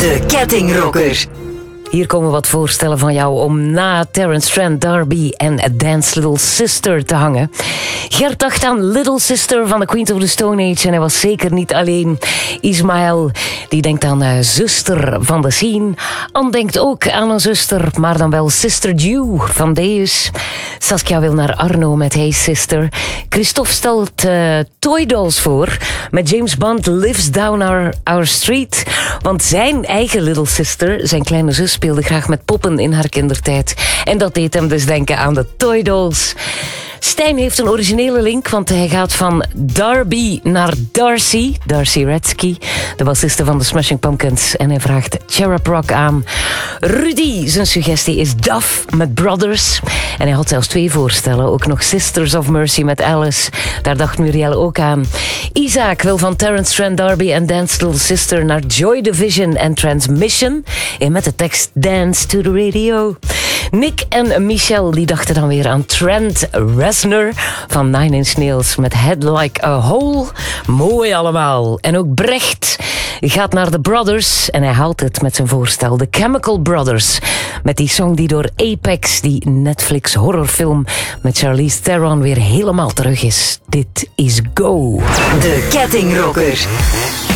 De Kettingrocker. Hier komen wat voorstellen van jou om na Terence Trent D'Arby en Dance Little Sister te hangen. Gert dacht aan Little Sister van de Queens of the Stone Age en hij was zeker niet alleen. Ismaël, die denkt aan zuster van de scene. Anne denkt ook aan een zuster, maar dan wel Sister Dew van Deus. Saskia wil naar Arno met Hey Sister. Christophe stelt Toy Dolls voor met James Bond Lives Down Our Street. Want zijn eigen Little Sister, zijn kleine zus, speelde graag met poppen in haar kindertijd. En dat deed hem dus denken aan de Toy Dolls. Stijn heeft een originele link, want hij gaat van Darby naar Darcy. Darcy Redsky, de bassiste van de Smashing Pumpkins. En hij vraagt Cherub Rock aan. Rudy, zijn suggestie is Duff met Brothers. En hij had zelfs 2 voorstellen. Ook nog Sisters of Mercy met Alice. Daar dacht Muriel ook aan. Isaac wil van Terence Trent D'Arby en Dance Little Sister naar Joy Division en Transmission. En met de tekst Dance to the Radio. Nick en Michel die dachten dan weer aan Trent Reznor van Nine Inch Nails met Head Like a Hole. Mooi allemaal. En ook Brecht gaat naar The Brothers en hij haalt het met zijn voorstel. The Chemical Brothers. Met die song die door Apex, die Netflix horrorfilm met Charlize Theron, weer helemaal terug is. Dit is Go. De Kettingrocker.